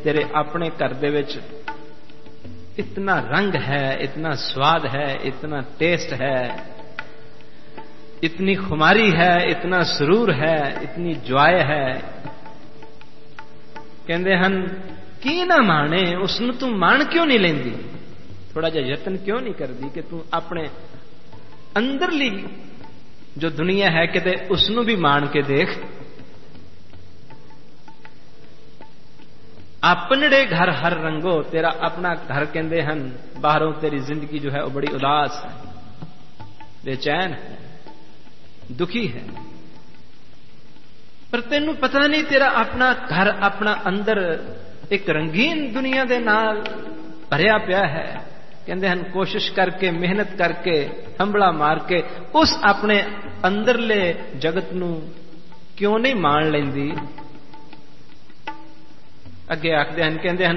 तेरे अपने घर दे विच इतना रंग है, इतना स्वाद है, इतना टेस्ट है, इतनी खुमारी है, इतना सुरूर है, इतनी ज्वाय है। कहते हन की ना माने उसनू तू मान क्यों नहीं लेंदी, थोड़ा जिहा यतन क्यों नहीं करदी कि तू अपने अंदरली जो दुनिया है किते उसनू भी मान के देख। अपनड़े घर हर रंगो, तेरा अपना घर कहते हैं बाहरों तेरी जिंदगी जो है वो बड़ी उदास है, बेचैन है, दुखी है, पर तेनू पता नहीं तेरा अपना घर अपना अंदर एक रंगीन दुनिया दे नाल भरिया पिया है। कहते हैं कोशिश करके मेहनत करके हंबड़ा मार के उस अपने अंदरले जगत नू क्यों नहीं मान लेंदी। अगे आखते हैं कहते हैं